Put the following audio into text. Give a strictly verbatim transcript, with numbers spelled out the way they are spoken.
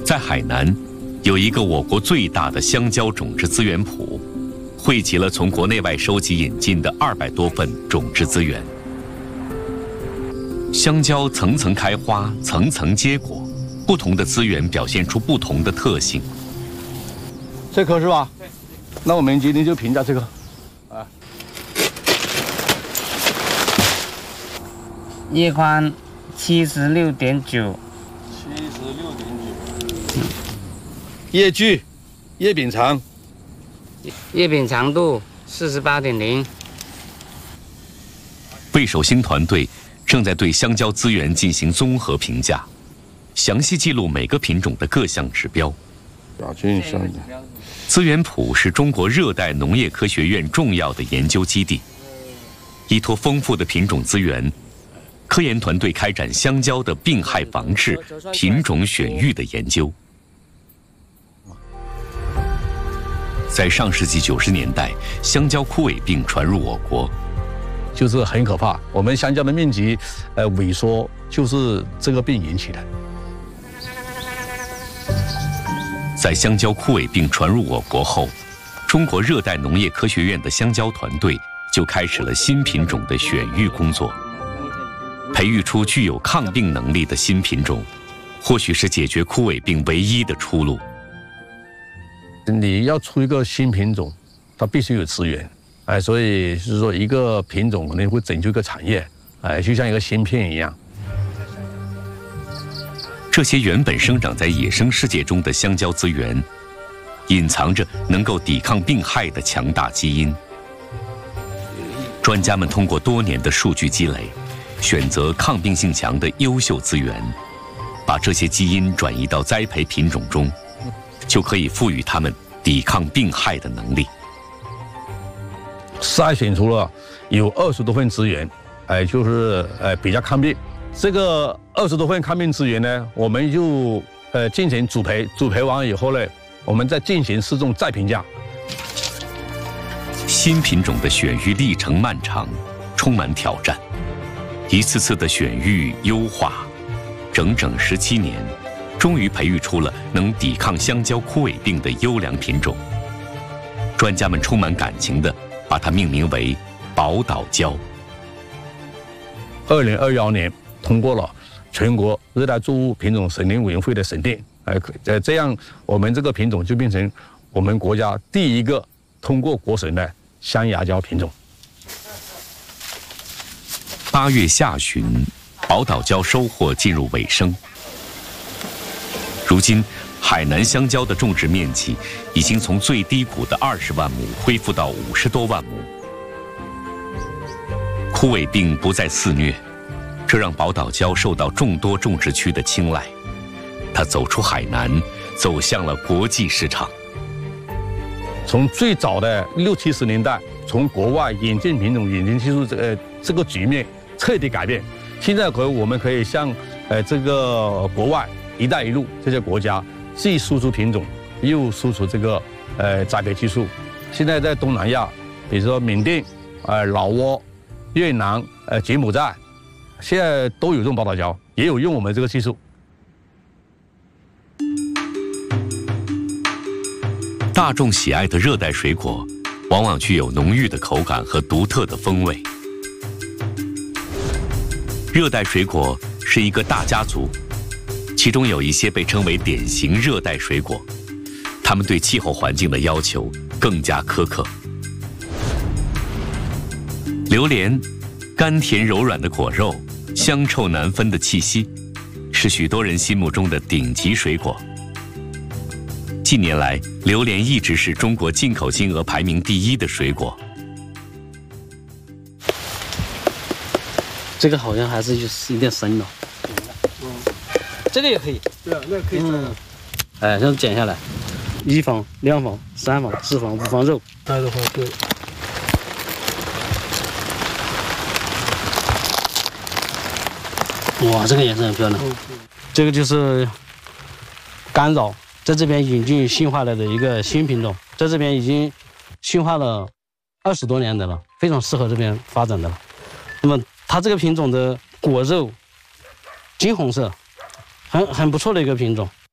在海南，有一个我国最大的香蕉种植资源圃，汇集了从国内外收集引进的二百多份种植资源。香蕉层层开花，层层结果，不同的资源表现出不同的特性。 这棵是吧？对。那我们今天就评价这个，啊。 叶宽七十六点九。 七十六点九。叶距，叶柄长。 叶柄长度四十八点零。 魏守兴团队正在对香蕉资源进行综合评价，详细记录每个品种的各项指标。 表现上的资源圃是中国热带农业科学院重要的研究基地，依托丰富的品种资源，科研团队开展香蕉的病害防治、品种选育的研究。在上世纪九十年代，香蕉枯萎病传入我国， 就是很可怕。我们香蕉的面积，呃，萎缩，就是这个病引起的。 在香蕉枯萎病传入我国后，中国热带农业科学院的香蕉团队就开始了新品种的选育工作。培育出具有抗病能力的新品种，或许是解决枯萎病唯一的出路。 你要出一个新品种，它必须有资源，哎，所以就是说一个品种可能会拯救一个产业，哎，就像一个芯片一样。 这些原本生长在野生世界中的香蕉资源，隐藏着能够抵抗病害的强大基因。专家们通过多年的数据积累，选择抗病性强的优秀资源，把这些基因转移到栽培品种中，就可以赋予它们抵抗病害的能力。 筛选出了有二十多份资源，哎，就是呃比较抗病。这个二十多份抗病资源呢，我们就呃进行主培，主培完以后呢，我们再进行试种再评价。 新品种的选育历程漫长，充满挑战，一次次的选育优化，整整十七年，终于培育出了能抵抗香蕉枯萎病的优良品种。专家们充满感情地把它命名为宝岛蕉。 二零二一年通过了全国热带作物品种审定委员会的审定，呃呃，这样我们这个品种就变成我们国家第一个通过国审的香芽蕉品种。 八月下旬，宝岛蕉收获进入尾声。如今，海南香蕉的种植面积已经从最低谷的二十万亩恢复到五十多万亩。枯萎病不再肆虐，这让宝岛蕉受到众多种植区的青睐。它走出海南，走向了国际市场。 从最早的六七十年代，从国外引进品种、引进技术，这个这个局面彻底改变。现在可我们可以向呃这个国外“一带一路”这些国家，既输出品种，又输出这个呃栽培技术。现在在东南亚，比如说缅甸、呃老挝、越南、呃柬埔寨，现在都有种宝岛蕉，也有用我们这个技术。 大众喜爱的热带水果，往往具有浓郁的口感和独特的风味。热带水果是一个大家族，其中有一些被称为典型热带水果，它们对气候环境的要求更加苛刻。榴莲，甘甜柔软的果肉，香臭难分的气息，是许多人心目中的顶级水果。近年来，榴莲一直是中国进口金额排名第一的水果。 这个好像还是就是有点生了。嗯，这个也可以。 对啊，那可以。嗯。 哎，这样剪下来，一房、两房、三房、四房、五房肉。 那的话，对。 哇，这个颜色很漂亮。嗯、这个就是干扰。在这边引进驯化了的一个新品种，在这边已经驯化了二十多年的了，非常适合这边发展的了。那么它这个品种的果肉金红色，很很不错的一个品种。